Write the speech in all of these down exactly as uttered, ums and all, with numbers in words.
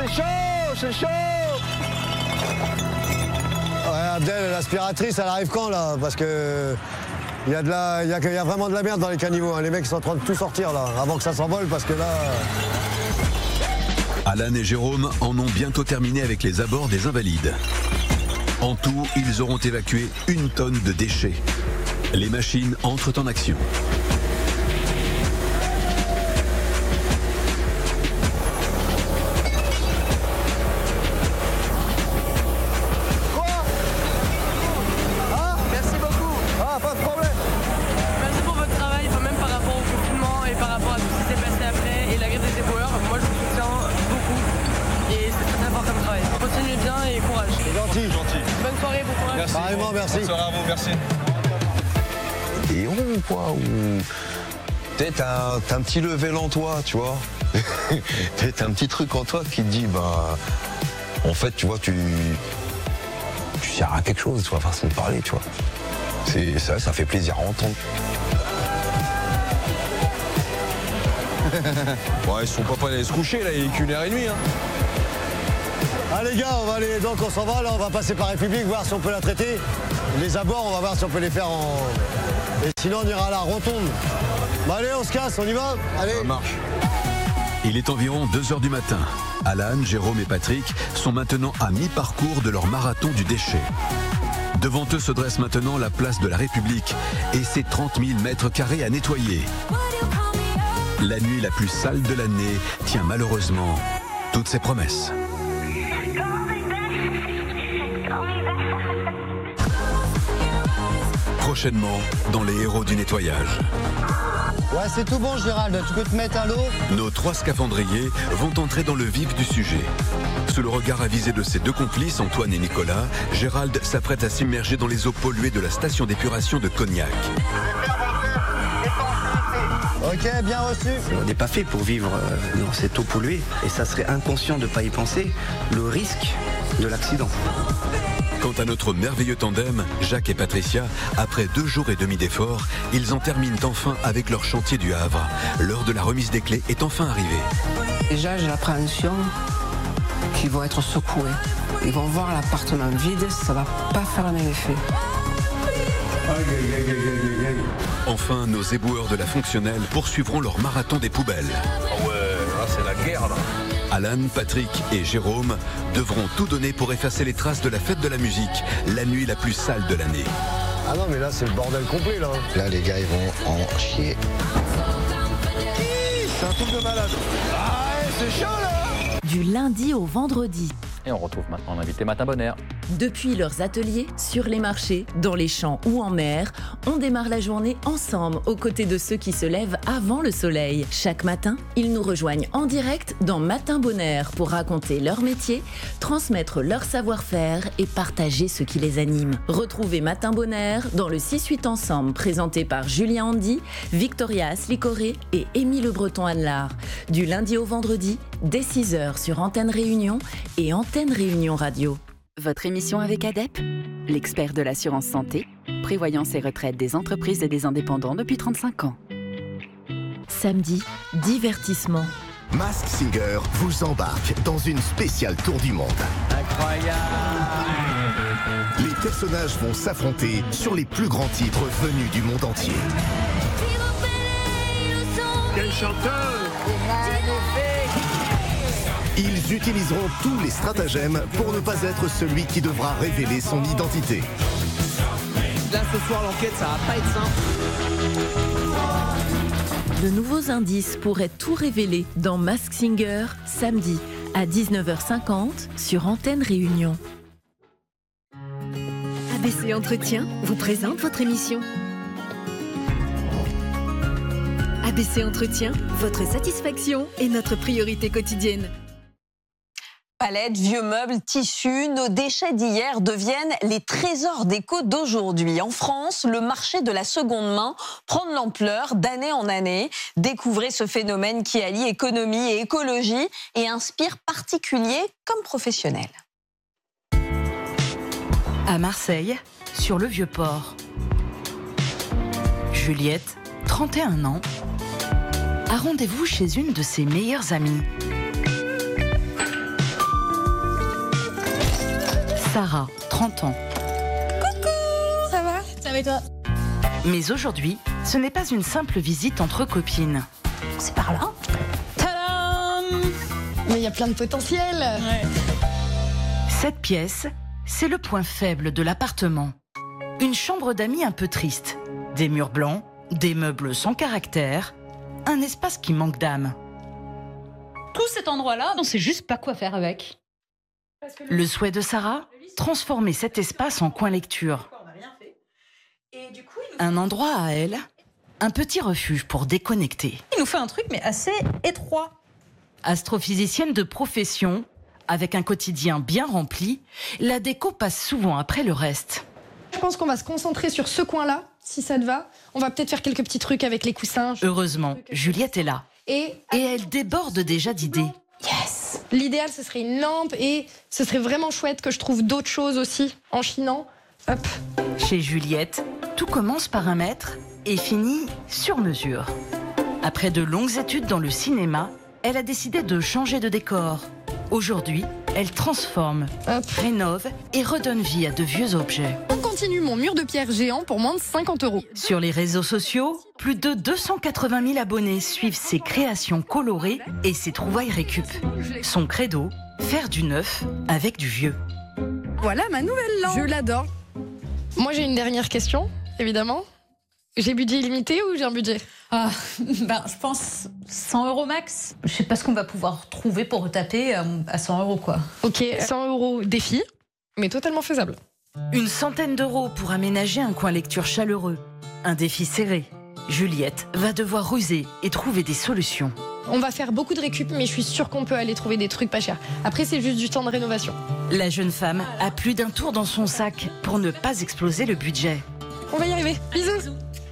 c'est chaud, c'est chaud. Ouais, Abdel, l'aspiratrice, elle arrive quand là? Parce que il y a de la, il y a, il y a vraiment de la merde dans les caniveaux. Hein. Les mecs sont en train de tout sortir là, avant que ça s'envole, parce que là. Alan et Jérôme en ont bientôt terminé avec les abords des Invalides. En tout, ils auront évacué une tonne de déchets. Les machines entrent en action. Carrément, merci. Bonsoir à vous, merci. Et on, quoi, ou... Peut-être t'as, t'as un petit level en toi, tu vois. Peut-être un petit truc en toi qui te dit, bah, en fait, tu vois, tu, tu sers à quelque chose, tu vois, façon de parler, tu vois. C'est ça, ça fait plaisir à entendre. Ouais, ils sont pas prêts d'aller se coucher, là, il est qu'une heure et demie, hein. Ah les gars, on va aller, donc on s'en va, là, on va passer par République, voir si on peut la traiter. Les abords, on va voir si on peut les faire en... Et sinon, on ira à la rotonde. Bah allez, on se casse, on y va. Allez. Ça marche. Il est environ deux heures du matin. Alan, Jérôme et Patrick sont maintenant à mi-parcours de leur marathon du déchet. Devant eux se dresse maintenant la place de la République et ses trente mille mètres carrés à nettoyer. La nuit la plus sale de l'année tient malheureusement toutes ses promesses. Prochainement, dans les héros du nettoyage. Ouais, c'est tout bon, Gérald, tu peux te mettre à l'eau. Nos trois scaphandriers vont entrer dans le vif du sujet. Sous le regard avisé de ses deux complices, Antoine et Nicolas, Gérald s'apprête à s'immerger dans les eaux polluées de la station d'épuration de Cognac. Ok, bien reçu. On n'est pas fait pour vivre dans cette eau polluée et ça serait inconscient de ne pas y penser, le risque de l'accident. Quant à notre merveilleux tandem, Jacques et Patricia, après deux jours et demi d'efforts, ils en terminent enfin avec leur chantier du Havre. L'heure de la remise des clés est enfin arrivée. Déjà, j'ai l'appréhension qu'ils vont être secoués. Ils vont voir l'appartement vide, ça va pas faire le même effet. Enfin, nos éboueurs de la fonctionnelle poursuivront leur marathon des poubelles. Ah ouais, là c'est la guerre là. Alan, Patrick et Jérôme devront tout donner pour effacer les traces de la fête de la musique, la nuit la plus sale de l'année. Ah non, mais là, c'est le bordel complet, là. Là, les gars, ils vont en chier. C'est un truc de malade. Ah ouais, c'est chaud, là. Du lundi au vendredi. Et on retrouve maintenant l'invité Matin Bonheur. Depuis leurs ateliers, sur les marchés, dans les champs ou en mer, on démarre la journée ensemble aux côtés de ceux qui se lèvent avant le soleil. Chaque matin, ils nous rejoignent en direct dans Matin Bonheur pour raconter leur métier, transmettre leur savoir-faire et partager ce qui les anime. Retrouvez Matin Bonheur dans le six huit Ensemble, présenté par Julien Andy, Victoria Aslicoré et Émile Le Breton-Anelard. Du lundi au vendredi, dès six heures sur Antenne Réunion et Antenne Réunion Radio. Votre émission avec ADEP, l'expert de l'assurance santé, prévoyance et retraite des entreprises et des indépendants depuis trente-cinq ans. Samedi, divertissement. Masked Singer vous embarque dans une spéciale tour du monde. Incroyable. Les personnages vont s'affronter sur les plus grands titres venus du monde entier. Quel chanteur! Ils utiliseront tous les stratagèmes pour ne pas être celui qui devra révéler son identité. Là, ce soir, l'enquête, ça va pas être simple. De nouveaux indices pourraient tout révéler dans Masked Singer, samedi à dix-neuf heures cinquante sur Antenne Réunion. A B C Entretien vous présente votre émission. A B C Entretien, votre satisfaction est notre priorité quotidienne. Palettes, vieux meubles, tissus, nos déchets d'hier deviennent les trésors déco d'aujourd'hui. En France, le marché de la seconde main prend de l'ampleur d'année en année. Découvrez ce phénomène qui allie économie et écologie et inspire particuliers comme professionnels. À Marseille, sur le Vieux-Port. Juliette, trente et un ans, a rendez-vous chez une de ses meilleures amies. Sarah, trente ans. Coucou, ça va? Ça va et toi? Mais aujourd'hui, ce n'est pas une simple visite entre copines. C'est par là. Tadam! Mais il y a plein de potentiel. Ouais. Cette pièce, c'est le point faible de l'appartement. Une chambre d'amis un peu triste. Des murs blancs, des meubles sans caractère, un espace qui manque d'âme. Tout cet endroit-là, on sait juste pas quoi faire avec. Le souhait de Sarah, transformer cet espace en coin lecture. Un endroit à elle, un petit refuge pour déconnecter. Il nous fait un truc, mais assez étroit. Astrophysicienne de profession, avec un quotidien bien rempli, la déco passe souvent après le reste. Je pense qu'on va se concentrer sur ce coin-là, si ça te va. On va peut-être faire quelques petits trucs avec les coussins. Heureusement, Juliette est là. Et, et elle déborde déjà d'idées. Yes! L'idéal, ce serait une lampe et ce serait vraiment chouette que je trouve d'autres choses aussi en chinant. Hop. Chez Juliette, tout commence par un mètre et finit sur mesure. Après de longues études dans le cinéma, elle a décidé de changer de décor. Aujourd'hui, elle transforme, Hop. rénove et redonne vie à de vieux objets. On continue mon mur de pierre géant pour moins de cinquante euros. Sur les réseaux sociaux, plus de deux cent quatre-vingt mille abonnés suivent ses créations colorées et ses trouvailles récup. Son credo, faire du neuf avec du vieux. Voilà ma nouvelle lampe. Je l'adore. Moi j'ai une dernière question, évidemment. J'ai budget illimité ou j'ai un budget? Ah, ben, je pense cent euros max. Je sais pas ce qu'on va pouvoir trouver pour retaper à cent euros, quoi. Ok, cent euros défi, mais totalement faisable. Une centaine d'euros pour aménager un coin lecture chaleureux. Un défi serré. Juliette va devoir ruser et trouver des solutions. On va faire beaucoup de récup, mais je suis sûre qu'on peut aller trouver des trucs pas chers. Après, c'est juste du temps de rénovation. La jeune femme a plus d'un tour dans son sac pour ne pas exploser le budget. On va y arriver. Bisous.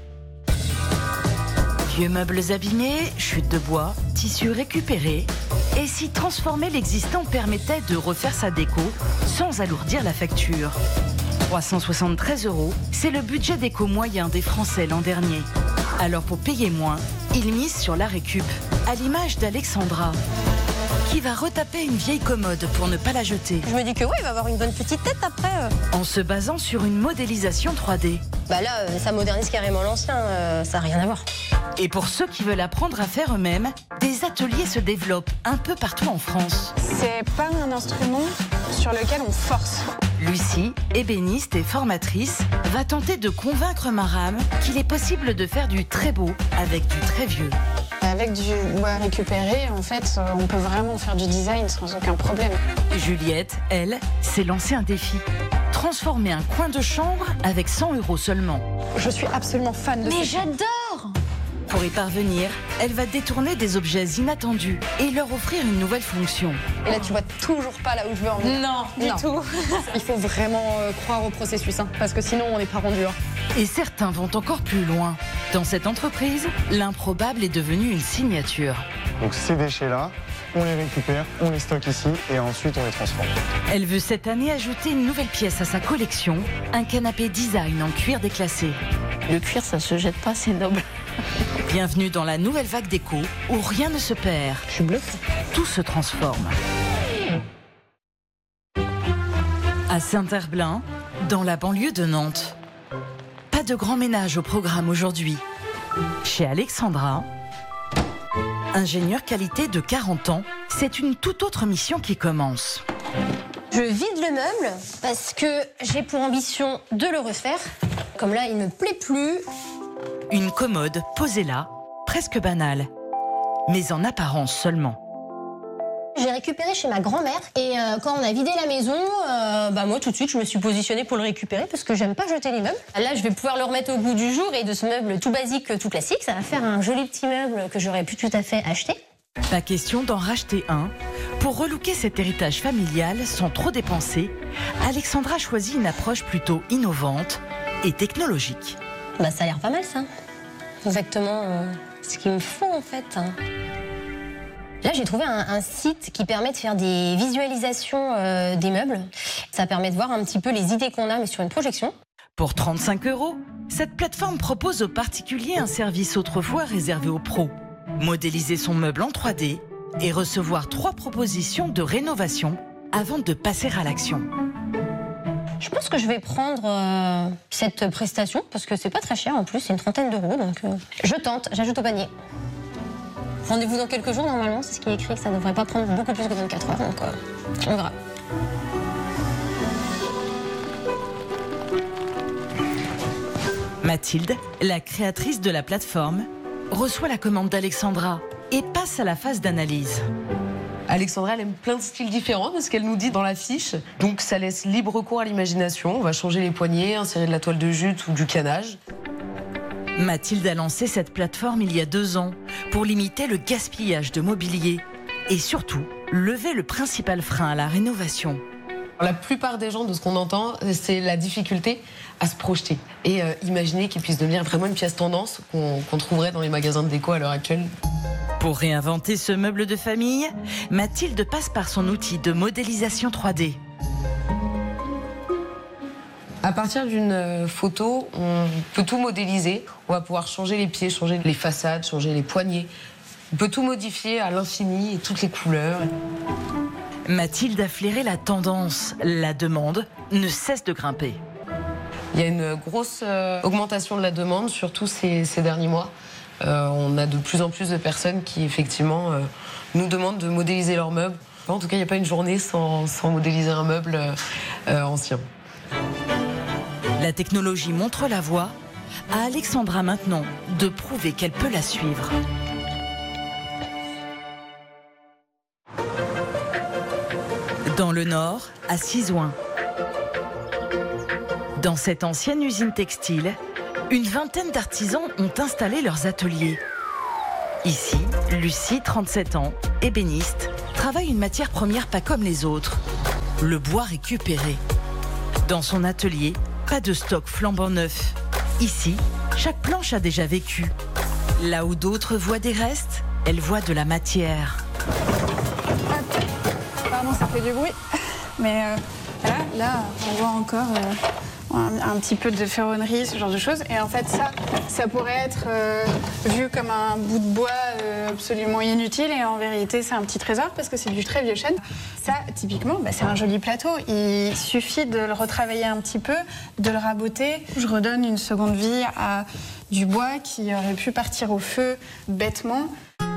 Vieux meubles abîmés, chutes de bois, tissus récupérés. Et si transformer l'existant permettait de refaire sa déco sans alourdir la facture? trois cent soixante-treize euros, c'est le budget déco moyen des Français l'an dernier. Alors pour payer moins, ils misent sur la récup, à l'image d'Alexandra, qui va retaper une vieille commode pour ne pas la jeter. Je me dis que oui, il va avoir une bonne petite tête après. En se basant sur une modélisation trois D. Bah là, euh, ça modernise carrément l'ancien, euh, ça n'a rien à voir. Et pour ceux qui veulent apprendre à faire eux-mêmes, des ateliers se développent un peu partout en France. C'est pas un instrument sur lequel on force. Lucie, ébéniste et formatrice, va tenter de convaincre Maram qu'il est possible de faire du très beau avec du très vieux. Avec du bois récupéré, en fait, on peut vraiment faire du design sans aucun problème. Juliette, elle, s'est lancé un défi. Transformer un coin de chambre avec cent euros seulement. Je suis absolument fan de Mais ce j'adore! Pour y parvenir, elle va détourner des objets inattendus et leur offrir une nouvelle fonction. Et là, tu vois toujours pas là où je veux en venir. Non, du non. tout. Il faut vraiment euh, croire au processus, hein, parce que sinon, on n'est pas rendu. Hein. Et certains vont encore plus loin. Dans cette entreprise, l'improbable est devenu une signature. Donc ces déchets-là, on les récupère, on les stocke ici et ensuite on les transforme. Elle veut cette année ajouter une nouvelle pièce à sa collection, un canapé design en cuir déclassé. Le cuir, ça se jette pas, c'est noble. Bienvenue dans la nouvelle vague déco où rien ne se perd. Je suis bluffée. Tout se transforme. À Saint-Herblain, dans la banlieue de Nantes. Pas de grand ménage au programme aujourd'hui. Chez Alexandra, ingénieure qualité de quarante ans, c'est une toute autre mission qui commence. Je vide le meuble parce que j'ai pour ambition de le refaire. Comme là, il me plaît plus. Une commode posée là, presque banale, mais en apparence seulement. J'ai récupéré chez ma grand-mère et euh, quand on a vidé la maison, euh, bah moi tout de suite je me suis positionnée pour le récupérer parce que j'aime pas jeter les meubles. Là je vais pouvoir le remettre au goût du jour et de ce meuble tout basique, tout classique, ça va faire un joli petit meuble que j'aurais pu tout à fait acheter. Pas question d'en racheter un. Pour relooker cet héritage familial sans trop dépenser, Alexandra choisit une approche plutôt innovante et technologique. Bah ça a l'air pas mal ça. Exactement euh, ce qu'il me faut en fait. Là, j'ai trouvé un, un site qui permet de faire des visualisations euh, des meubles. Ça permet de voir un petit peu les idées qu'on a, mais sur une projection. Pour trente-cinq euros, cette plateforme propose aux particuliers un service autrefois réservé aux pros. Modéliser son meuble en trois D et recevoir trois propositions de rénovation avant de passer à l'action. Je pense que je vais prendre euh, cette prestation parce que c'est pas très cher en plus, c'est une trentaine d'euros. Donc euh, je tente, j'ajoute au panier. Rendez-vous dans quelques jours normalement, c'est ce qui est écrit, que ça devrait pas prendre beaucoup plus que vingt-quatre heures, donc euh, on verra. Mathilde, la créatrice de la plateforme, reçoit la commande d'Alexandra et passe à la phase d'analyse. Alexandra, elle aime plein de styles différents de ce qu'elle nous dit dans la fiche. Donc ça laisse libre cours à l'imagination. On va changer les poignées, insérer de la toile de jute ou du canage. Mathilde a lancé cette plateforme il y a deux ans pour limiter le gaspillage de mobilier et surtout lever le principal frein à la rénovation. La plupart des gens, de ce qu'on entend, c'est la difficulté à se projeter et euh, imaginer qu'il puisse devenir vraiment une pièce tendance qu'on qu'on trouverait dans les magasins de déco à l'heure actuelle. Pour réinventer ce meuble de famille, Mathilde passe par son outil de modélisation trois D. À partir d'une photo, on peut tout modéliser. On va pouvoir changer les pieds, changer les façades, changer les poignées. On peut tout modifier à l'infini et toutes les couleurs. Mathilde a flairé la tendance. La demande ne cesse de grimper. Il y a une grosse euh, augmentation de la demande, surtout ces, ces derniers mois. Euh, on a de plus en plus de personnes qui, effectivement, euh, nous demandent de modéliser leurs meubles. En tout cas, il n'y a pas une journée sans, sans modéliser un meuble euh, ancien. La technologie montre la voie. À Alexandra maintenant de prouver qu'elle peut la suivre. Dans le Nord, à Sizouin. Dans cette ancienne usine textile, une vingtaine d'artisans ont installé leurs ateliers. Ici, Lucie, trente-sept ans, ébéniste, travaille une matière première pas comme les autres, le bois récupéré. Dans son atelier, pas de stock flambant neuf. Ici, chaque planche a déjà vécu. Là où d'autres voient des restes, elle voit de la matière. Pardon, ça fait du bruit. Mais euh, là, là, on voit encore euh, un, un petit peu de ferronnerie, ce genre de choses. Et en fait, ça, ça pourrait être euh, vu comme un bout de bois euh, absolument inutile. Et en vérité, c'est un petit trésor parce que c'est du très vieux chêne. Ça, typiquement, bah, c'est un joli plateau. Il suffit de le retravailler un petit peu, de le raboter. Je redonne une seconde vie à du bois qui aurait pu partir au feu bêtement.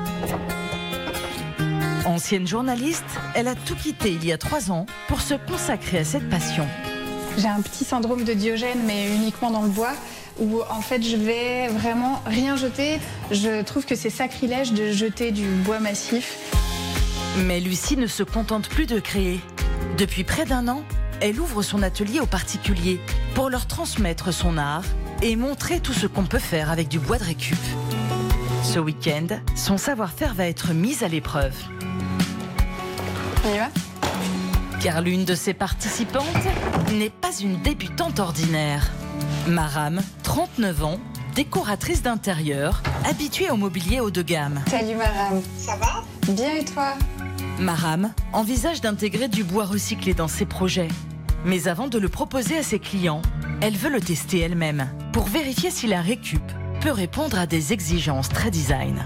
Ancienne journaliste, elle a tout quitté il y a trois ans pour se consacrer à cette passion. J'ai un petit syndrome de Diogène, mais uniquement dans le bois, où en fait je vais vraiment rien jeter. Je trouve que c'est sacrilège de jeter du bois massif. Mais Lucie ne se contente plus de créer. Depuis près d'un an, elle ouvre son atelier aux particuliers pour leur transmettre son art et montrer tout ce qu'on peut faire avec du bois de récup. Ce week-end, son savoir-faire va être mis à l'épreuve. On y va ? Car l'une de ses participantes n'est pas une débutante ordinaire. Maram, trente-neuf ans, décoratrice d'intérieur, habituée au mobilier haut de gamme. Salut Maram. Ça va ? Bien et toi ? Maram envisage d'intégrer du bois recyclé dans ses projets. Mais avant de le proposer à ses clients, elle veut le tester elle-même pour vérifier si la récup peut répondre à des exigences très design.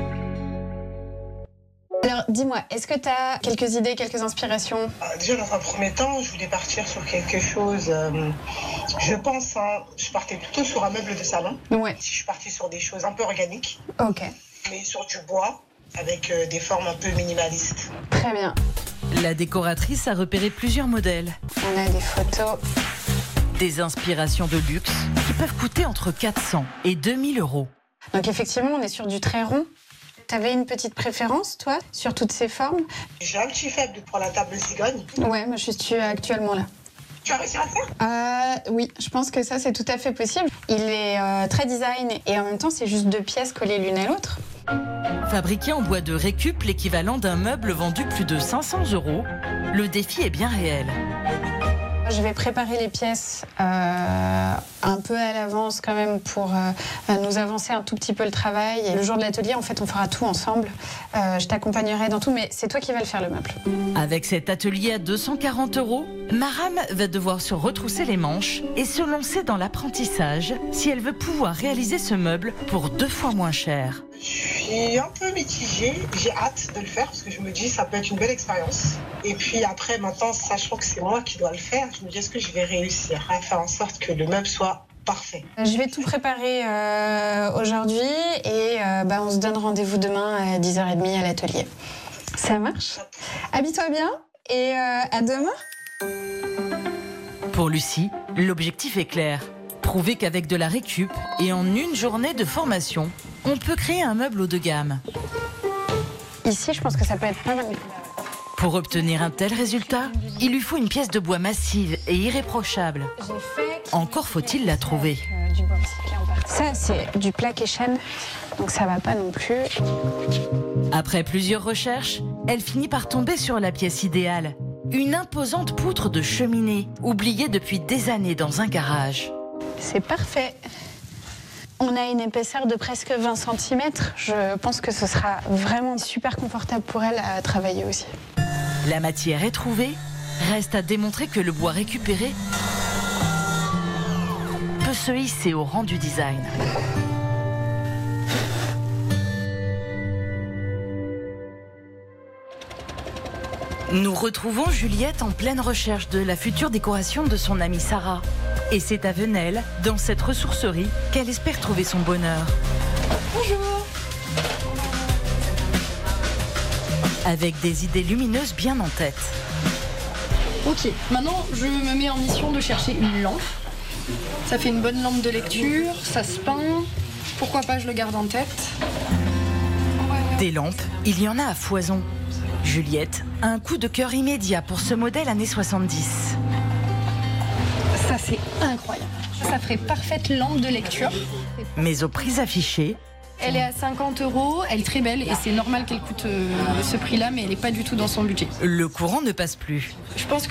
Alors, dis-moi, est-ce que tu as quelques idées, quelques inspirations ? euh, Déjà, dans un premier temps, je voulais partir sur quelque chose, euh, je pense, hein, je partais plutôt sur un meuble de salon. Ouais. Si je suis partie sur des choses un peu organiques. Ok. Mais sur du bois, avec euh, des formes un peu minimalistes. Très bien. La décoratrice a repéré plusieurs modèles. On a des photos. Des inspirations de luxe qui peuvent coûter entre quatre cents et deux mille euros. Donc effectivement, on est sur du très rond. T'avais une petite préférence, toi, sur toutes ces formes ? J'ai un petit faible pour la table cigogne. Ouais, moi je suis actuellement là. Tu as réussi à le faire ? euh, Oui, je pense que ça c'est tout à fait possible. Il est euh, très design et en même temps c'est juste deux pièces collées l'une à l'autre. Fabriqué en bois de récup, l'équivalent d'un meuble vendu plus de cinq cents euros, le défi est bien réel. Je vais préparer les pièces euh, un peu à l'avance quand même pour euh, nous avancer un tout petit peu le travail. Et le jour de l'atelier, en fait, on fera tout ensemble. Euh, je t'accompagnerai dans tout, mais c'est toi qui vas le faire, le meuble. Avec cet atelier à deux cent quarante euros, Maram va devoir se retrousser les manches et se lancer dans l'apprentissage si elle veut pouvoir réaliser ce meuble pour deux fois moins cher. Je suis un peu mitigée, j'ai hâte de le faire parce que je me dis ça peut être une belle expérience. Et puis après, maintenant, sachant que c'est moi qui dois le faire, je me dis est-ce que je vais réussir à faire en sorte que le meuble soit parfait. Je vais tout préparer euh, aujourd'hui et euh, bah, on se donne rendez-vous demain à dix heures trente à l'atelier. Ça marche? Habille-toi bien et euh, à demain. Pour Lucie, l'objectif est clair. Prouver qu'avec de la récup et en une journée de formation, on peut créer un meuble haut de gamme. Ici, je pense que ça peut être pas mal. Pour obtenir un tel résultat, il lui faut une pièce de bois massive et irréprochable. Encore faut-il la trouver. Ça, c'est du plaque et chêne, donc ça va pas non plus. Après plusieurs recherches, elle finit par tomber sur la pièce idéale. Une imposante poutre de cheminée, oubliée depuis des années dans un garage. C'est parfait. On a une épaisseur de presque vingt centimètres. Je pense que ce sera vraiment super confortable pour elle à travailler aussi. La matière est trouvée. Reste à démontrer que le bois récupéré peut se hisser au rang du design. Nous retrouvons Juliette en pleine recherche de la future décoration de son amie Sarah. Et c'est à Venelle, dans cette ressourcerie, qu'elle espère trouver son bonheur. Bonjour. Avec des idées lumineuses bien en tête. Ok, maintenant je me mets en mission de chercher une lampe. Ça fait une bonne lampe de lecture, ça se peint. Pourquoi pas, je le garde en tête. Des lampes, il y en a à foison. Juliette a un coup de cœur immédiat pour ce modèle années soixante-dix. Ça, c'est incroyable. Ça ferait parfaite lampe de lecture. Mais au prix affiché... Elle est à cinquante euros, elle est très belle et c'est normal qu'elle coûte euh, ce prix-là, mais elle n'est pas du tout dans son budget. Le courant ne passe plus. Je pense que